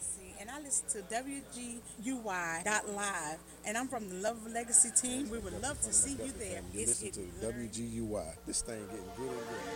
Cassie, and I listen to WGUY.live, and I'm from the Love Legacy team. We That's would definitely love to fun. see That's you definitely there. fun. You It's listen getting to glittery. WGUY. This thing getting good and good.